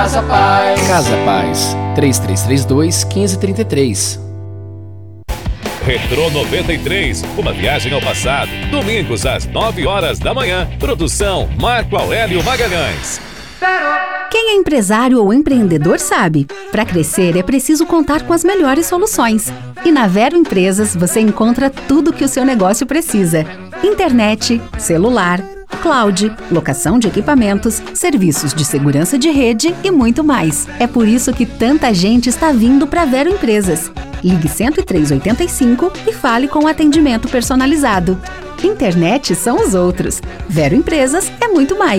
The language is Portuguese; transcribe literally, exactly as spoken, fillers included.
Casa Paz. Casa Paz, três três três dois, um cinco três três. Retrô noventa e três, uma viagem ao passado. Domingos às nove horas da manhã. Produção Marco Aurélio Magalhães. Quem é empresário ou empreendedor sabe, para crescer é preciso contar com as melhores soluções. E na Vero Empresas você encontra tudo que o seu negócio precisa: internet, celular, cloud, locação de equipamentos, serviços de segurança de rede e muito mais. É por isso que tanta gente está vindo para Vero Empresas. Ligue cento e três, oitenta e cinco e fale com atendimento personalizado. Internet são os outros. Vero Empresas é muito mais.